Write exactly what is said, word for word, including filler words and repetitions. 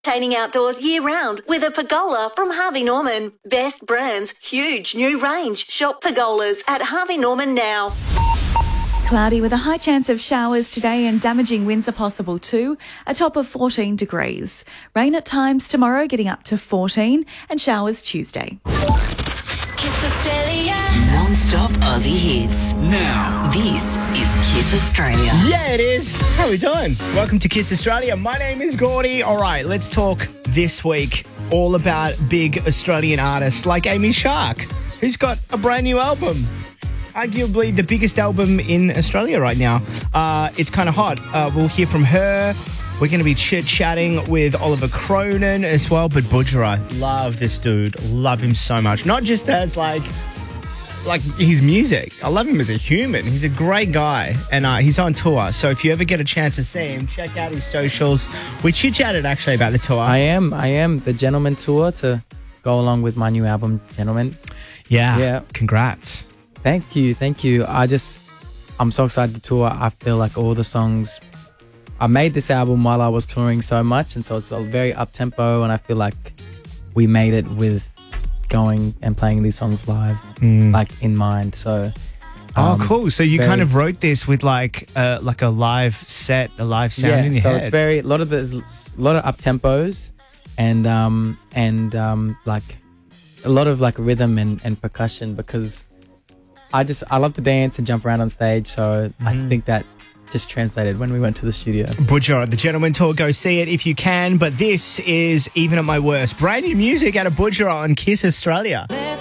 Entertaining outdoors year-round with a pergola from Harvey Norman. Best brands, huge new range. Shop pergolas at Harvey Norman now. Cloudy with a high chance of showers today and damaging winds are possible too, a top of fourteen degrees. Rain at times tomorrow, getting up to fourteen, and showers Tuesday. Kiss Australia. Non-stop Aussie hits. Now, this is Kiss Australia. Yeah, it is. How are we doing? Welcome to Kiss Australia. My name is Gordy. All right, let's talk this week all about big Australian artists like Amy Shark, who's got a brand new album. Arguably the biggest album in Australia right now. Uh, it's kind of hot. Uh, we'll hear from her. We're going to be chit-chatting with Oliver Cronin as well. But Budjerah, love this dude. Love him so much. Not just as like... like his music. I love him as a human. He's a great guy, and uh, he's on tour. So if you ever get a chance to see him, check out his socials. We chit-chatted actually about the tour. I am. I am. The Gentleman Tour to go along with my new album, Gentleman. Yeah. Yeah. Congrats. Thank you. Thank you. I just, I'm so excited to tour. I feel like all the songs, I made this album while I was touring so much, and so it's very up-tempo, and I feel like we made it with going and playing these songs live, mm. like in mind. So, um, oh, cool! So you very, kind of wrote this with like uh, like a live set, a live sound yeah, in your so head. So it's very a lot of there's a lot of up tempos, and um and um like a lot of like rhythm and, and percussion, because I just I love to dance and jump around on stage. So mm. I think that just translated when we went to the studio. Budjerah, the Gentleman Tour, go see it if you can. But this is Even at My Worst. Brand new music out of Budjerah on Kiss Australia.